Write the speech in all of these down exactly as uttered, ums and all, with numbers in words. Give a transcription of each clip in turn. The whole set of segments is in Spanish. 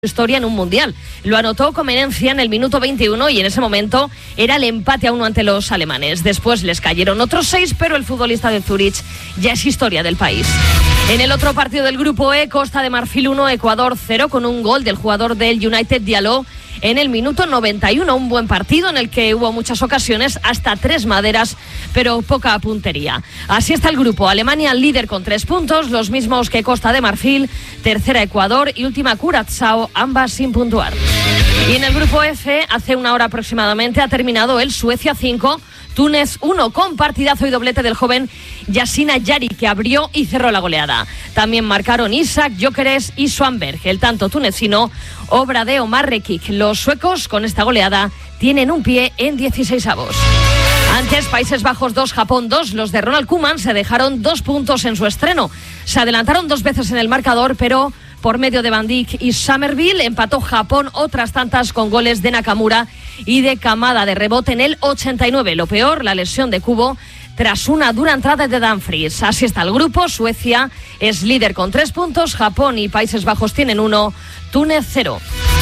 historia en un mundial. Lo anotó Comenencia en el minuto veintiuno y en ese momento era el empate a uno ante los alemanes. Después les cayeron otros seis, pero el futbolista de Zurich ya es historia del país. En el otro partido del grupo E, Costa de Marfil uno, Ecuador cero, con un gol del jugador del United Diallo en el minuto noventa y uno. Un buen partido en el que hubo muchas ocasiones, hasta tres maderas, pero poca puntería. Así está el grupo. Alemania líder con tres puntos, los mismos que Costa de Marfil, tercera Ecuador y última Curazao, ambas sin puntuar. Y en el grupo F, hace una hora aproximadamente, ha terminado el Suecia cinco, Túnez uno, con partidazo y doblete del joven Yasin Ayari, que abrió y cerró la goleada. También marcaron Isaac, Gyökeres y Svanberg. El tanto tunecino, obra de Omar Rekik. Los suecos, con esta goleada, tienen un pie en dieciseisavos. Antes, Países Bajos dos, Japón dos, los de Ronald Koeman se dejaron dos puntos en su estreno. Se adelantaron dos veces en el marcador, pero por medio de Van Dijk y Somerville empató Japón otras tantas con goles de Nakamura y de Kamada de rebote en el ochenta y nueve. Lo peor, la lesión de Kubo tras una dura entrada de Dumfries. Así está el grupo. Suecia es líder con tres puntos, Japón y Países Bajos tienen uno, Túnez cero.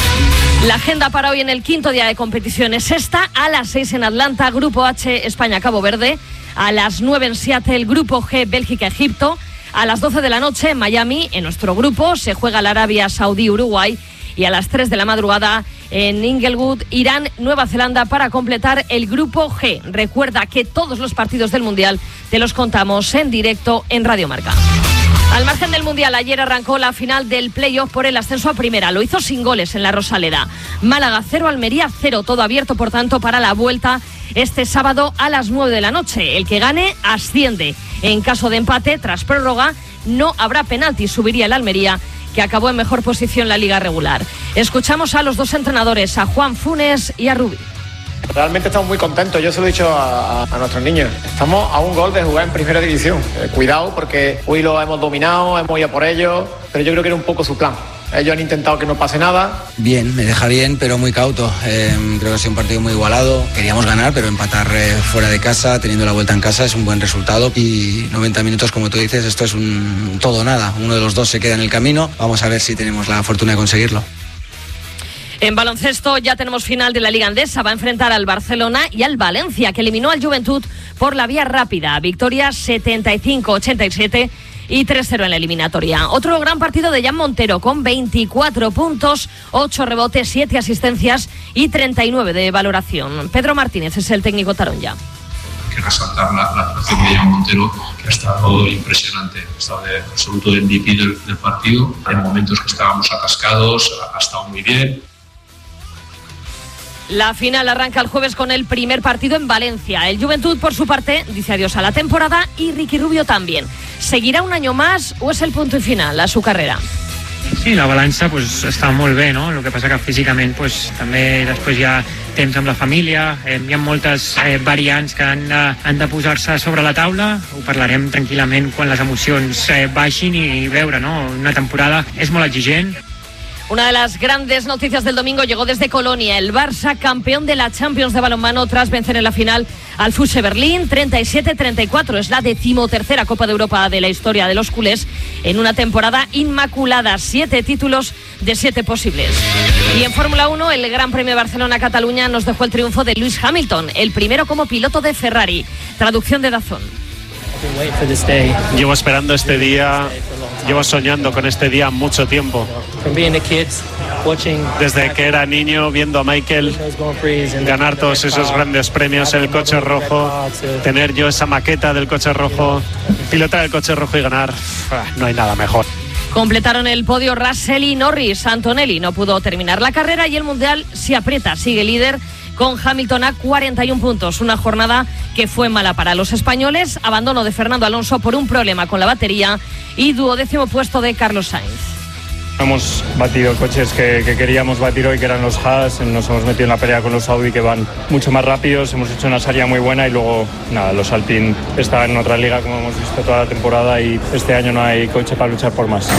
La agenda para hoy en el quinto día de competición es esta: a las seis en Atlanta, Grupo H, España-Cabo Verde; a las nueve en Seattle, Grupo G, Bélgica-Egipto; a las doce de la noche en Miami, en nuestro grupo, se juega la Arabia Saudí-Uruguay; y a las tres de la madrugada en Inglewood, Irán, Nueva Zelanda, para completar el Grupo G. Recuerda que todos los partidos del Mundial te los contamos en directo en Radio Marca. Al margen del Mundial, ayer arrancó la final del play-off por el ascenso a primera. Lo hizo sin goles en la Rosaleda. Málaga cero, Almería cero. Todo abierto, por tanto, para la vuelta este sábado a las nueve de la noche. El que gane asciende. En caso de empate, tras prórroga, no habrá penalti. Subiría el Almería, que acabó en mejor posición la liga regular. Escuchamos a los dos entrenadores, a Juan Funes y a Rubí. Realmente estamos muy contentos, yo se lo he dicho a, a nuestros niños. Estamos a un gol de jugar en primera división. Eh, cuidado, porque hoy lo hemos dominado, hemos ido por ellos, pero yo creo que era un poco su plan. Ellos han intentado que no pase nada. Bien, me deja bien, pero muy cauto. Eh, creo que ha sido un partido muy igualado. Queríamos ganar, pero empatar eh, fuera de casa, teniendo la vuelta en casa, es un buen resultado. Y noventa minutos, como tú dices, esto es un todo o nada. Uno de los dos se queda en el camino. Vamos a ver si tenemos la fortuna de conseguirlo. En baloncesto ya tenemos final de la Liga Endesa. Va a enfrentar al Barcelona y al Valencia, que eliminó al Juventud por la vía rápida. Victoria setenta y cinco a ochenta y siete y tres cero en la eliminatoria. Otro gran partido de Jan Montero, con veinticuatro puntos, ocho rebotes, siete asistencias y treinta y nueve de valoración. Pedro Martínez es el técnico taronja. Hay que resaltar la, la actuación de Jan Montero, que ha estado impresionante. Ha estado de absoluto M V P del, del partido. En momentos que estábamos atascados, ha estado muy bien. La final arranca el jueves con el primer partido en Valencia. El Juventud, por su parte, dice adiós a la temporada y Ricky Rubio también. ¿Seguirà un año más o és el punt i final a su carrera? Sí, la balança pues, està molt bé, no? El que passa que físicament pues, també després hi ha temps amb la família, eh, hi ha moltes eh, variants que han de, han de posar-se sobre la taula. Ho parlarem tranquil·lament quan les emocions eh, baixin i veure, no? Una temporada és molt exigent. Una de las grandes noticias del domingo llegó desde Colonia. El Barça, campeón de la Champions de balonmano tras vencer en la final al F U S Berlín treinta y siete a treinta y cuatro. Es la decimotercera Copa de Europa de la historia de los culés en una temporada inmaculada. Siete títulos de siete posibles. Y en Fórmula uno, el Gran Premio de Barcelona-Cataluña nos dejó el triunfo de Lewis Hamilton, el primero como piloto de Ferrari. Traducción de Dazón. Llevo esperando este día, llevo soñando con este día mucho tiempo. Desde que era niño, viendo a Michael ganar todos esos grandes premios en el coche rojo, tener yo esa maqueta del coche rojo, pilotar el coche rojo y ganar, no hay nada mejor. Completaron el podio Russell y Norris. Antonelli no pudo terminar la carrera y el Mundial se aprieta, sigue líder con Hamilton a cuarenta y un puntos. Una jornada que fue mala para los españoles. Abandono de Fernando Alonso por un problema con la batería y duodécimo puesto de Carlos Sainz. Hemos batido coches que, que queríamos batir hoy, que eran los Haas. Nos hemos metido en la pelea con los Audi, que van mucho más rápidos. Hemos hecho una salida muy buena y luego, nada, los Alpine están en otra liga, como hemos visto toda la temporada, y este año no hay coche para luchar por más.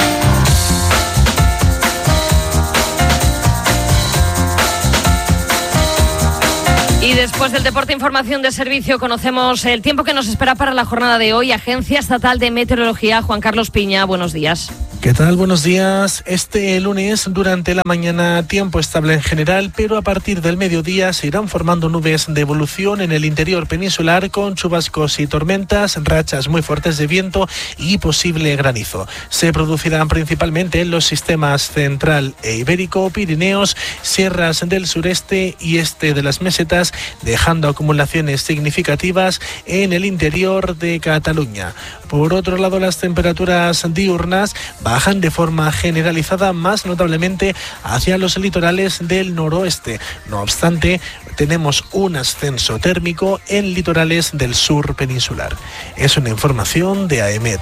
Y después del deporte, información de servicio, conocemos el tiempo que nos espera para la jornada de hoy. Agencia Estatal de Meteorología, Juan Carlos Piña, buenos días. ¿Qué tal? Buenos días. Este lunes, durante la mañana, tiempo estable en general, pero a partir del mediodía se irán formando nubes de evolución en el interior peninsular con chubascos y tormentas, rachas muy fuertes de viento y posible granizo. Se producirán principalmente en los sistemas central e ibérico, Pirineos, sierras del sureste y este de las mesetas, dejando acumulaciones significativas en el interior de Cataluña. Por otro lado, las temperaturas diurnas bajan de forma generalizada, más notablemente hacia los litorales del noroeste. No obstante, tenemos un ascenso térmico en litorales del sur peninsular. Es una información de AEMET.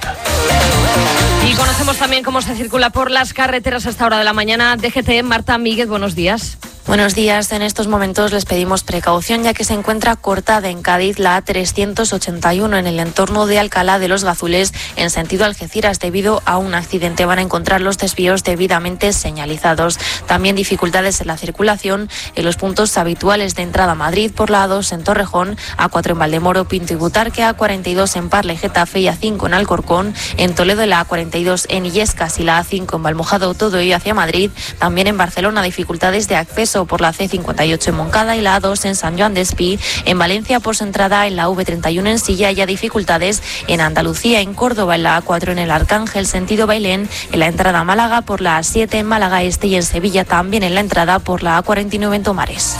Y conocemos también cómo se circula por las carreteras a esta hora de la mañana. D G T, Marta Míguez, buenos días. Buenos días. En estos momentos les pedimos precaución ya que se encuentra cortada en Cádiz la A trescientos ochenta y uno en el entorno de Alcalá de los Gazules en sentido Algeciras debido a un accidente. Van a encontrar los desvíos debidamente señalizados. También dificultades en la circulación en los puntos habituales de entrada a Madrid por la A dos en Torrejón, A cuatro en Valdemoro, Pinto y Butarque, A cuarenta y dos en Parla y Getafe y A cinco en Alcorcón, en Toledo la A cuarenta y dos en Illescas y la A cinco en Valmojado, todo ello hacia Madrid. También en Barcelona dificultades de acceso por la C cincuenta y ocho en Moncada y la A dos en San Joan de Espí. En Valencia por su entrada en la V treinta y uno en Silla y a dificultades en Andalucía, en Córdoba en la A cuatro en el Arcángel sentido Bailén, en la entrada a Málaga por la A siete en Málaga Este y en Sevilla también en la entrada por la A cuarenta y nueve en Tomares.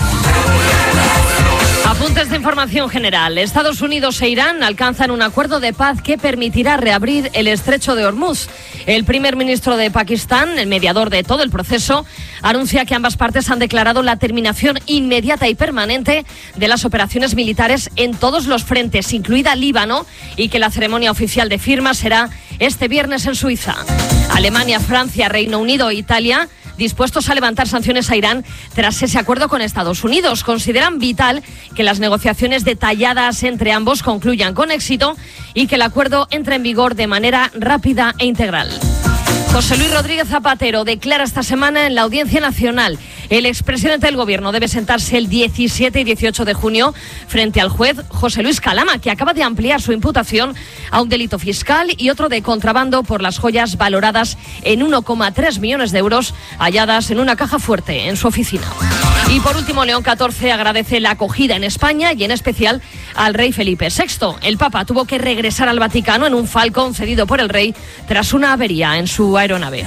Apuntes de información general. Estados Unidos e Irán alcanzan un acuerdo de paz que permitirá reabrir el estrecho de Hormuz. El primer ministro de Pakistán, el mediador de todo el proceso, anuncia que ambas partes han declarado la terminación inmediata y permanente de las operaciones militares en todos los frentes, incluida Líbano, y que la ceremonia oficial de firma será este viernes en Suiza. Alemania, Francia, Reino Unido e Italia dispuestos a levantar sanciones a Irán tras ese acuerdo con Estados Unidos. Consideran vital que las negociaciones detalladas entre ambos concluyan con éxito y que el acuerdo entre en vigor de manera rápida e integral. José Luis Rodríguez Zapatero declara esta semana en la Audiencia Nacional: el expresidente del Gobierno debe sentarse el diecisiete y dieciocho de junio frente al juez José Luis Calama, que acaba de ampliar su imputación a un delito fiscal y otro de contrabando por las joyas valoradas en uno coma tres millones de euros halladas en una caja fuerte en su oficina. Y por último, León catorce agradece la acogida en España y en especial al rey Felipe sexto. El Papa tuvo que regresar al Vaticano en un Falcon cedido por el rey tras una avería en su aeronave.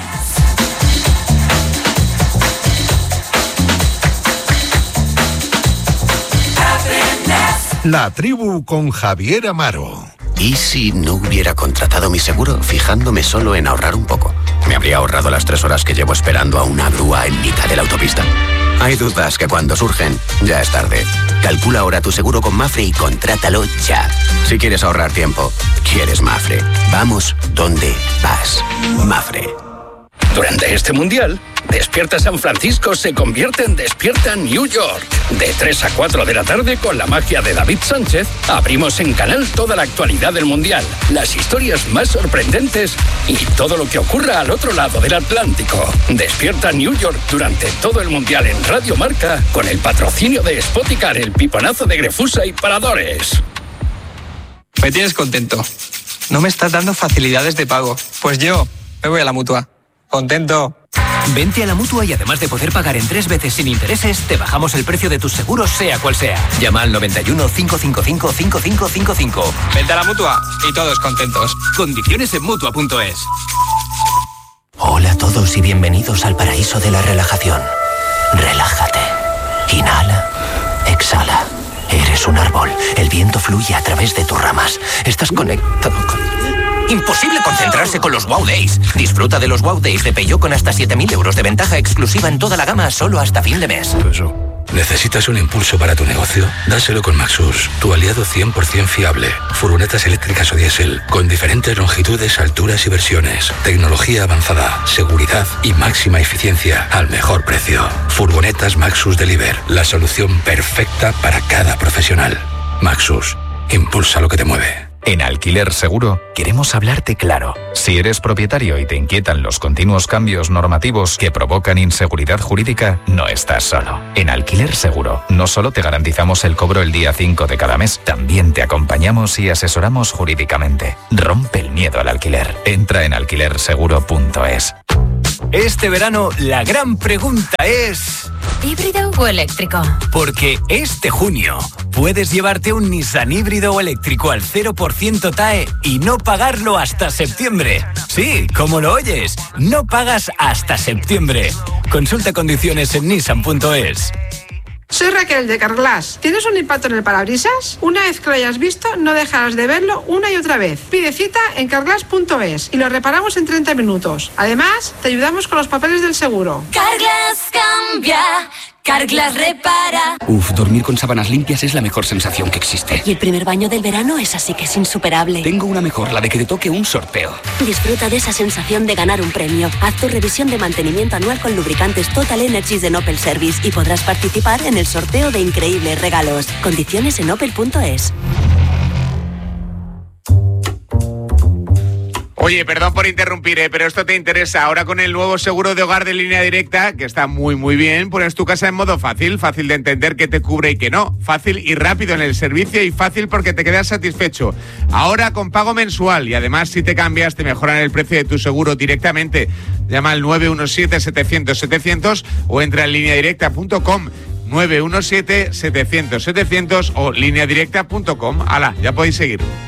La tribu con Javier Amaro. ¿Y si no hubiera contratado mi seguro fijándome solo en ahorrar un poco? Me habría ahorrado las tres horas que llevo esperando a una grúa en mitad de la autopista. Hay dudas que cuando surgen, ya es tarde. Calcula ahora tu seguro con Mafre y contrátalo ya. Si quieres ahorrar tiempo, quieres Mafre. Vamos donde vas. Mafre. Durante este mundial, Despierta San Francisco se convierte en Despierta New York. De tres a cuatro de la tarde, con la magia de David Sánchez, abrimos en Canal toda la actualidad del mundial, las historias más sorprendentes y todo lo que ocurra al otro lado del Atlántico. Despierta New York durante todo el mundial en Radio Marca, con el patrocinio de Spoticar, el piponazo de Grefusa y Paradores. Me tienes contento. No me estás dando facilidades de pago. Pues yo me voy a la Mutua. Contento. Vente a la Mutua y además de poder pagar en tres veces sin intereses, te bajamos el precio de tus seguros sea cual sea. Llama al noventa y uno, cinco cinco cinco, cinco cinco cinco cinco. Vente a la Mutua y todos contentos. Condiciones en Mutua punto es. Hola a todos y bienvenidos al paraíso de la relajación. Relájate. Inhala. Exhala. Eres un árbol. El viento fluye a través de tus ramas. Estás conectado con... Imposible concentrarse con los Wow Days. Disfruta de los Wow Days de Peugeot con hasta siete mil euros de ventaja exclusiva en toda la gama solo hasta fin de mes. ¿Necesitas un impulso para tu negocio? Dáselo con Maxus, tu aliado cien por ciento fiable. Furgonetas eléctricas o diésel, con diferentes longitudes, alturas y versiones. Tecnología avanzada, seguridad y máxima eficiencia al mejor precio. Furgonetas Maxus Deliver, la solución perfecta para cada profesional. Maxus, impulsa lo que te mueve. En Alquiler Seguro queremos hablarte claro. Si eres propietario y te inquietan los continuos cambios normativos que provocan inseguridad jurídica, no estás solo. En Alquiler Seguro no solo te garantizamos el cobro el día cinco de cada mes, también te acompañamos y asesoramos jurídicamente. Rompe el miedo al alquiler. Entra en alquiler seguro punto es. Este verano la gran pregunta es... ¿híbrido o eléctrico? Porque este junio puedes llevarte un Nissan híbrido o eléctrico al cero por ciento T A E y no pagarlo hasta septiembre. Sí, como lo oyes, no pagas hasta septiembre. Consulta condiciones en nissan punto es. Soy Raquel de Carglass. ¿Tienes un impacto en el parabrisas? Una vez que lo hayas visto, no dejarás de verlo una y otra vez. Pide cita en carglass punto es y lo reparamos en treinta minutos. Además, te ayudamos con los papeles del seguro. Carglass cambia, Carglass repara. Uf, dormir con sábanas limpias es la mejor sensación que existe. Y el primer baño del verano es así que es insuperable. Tengo una mejor, la de que te toque un sorteo. Disfruta de esa sensación de ganar un premio. Haz tu revisión de mantenimiento anual con lubricantes Total Energies de Opel Service y podrás participar en el sorteo de increíbles regalos. Condiciones en opel punto es. Oye, perdón por interrumpir, ¿eh? pero esto te interesa. Ahora con el nuevo seguro de hogar de Línea Directa, que está muy muy bien, pones tu casa en modo fácil, fácil de entender qué te cubre y qué no, fácil y rápido en el servicio y fácil porque te quedas satisfecho. Ahora con pago mensual y además si te cambias te mejoran el precio de tu seguro directamente. Llama al nueve uno siete, setecientos, setecientos o entra en línea directa punto com. nueve uno siete, setecientos, setecientos o línea directa punto com. Hala, ya podéis seguir.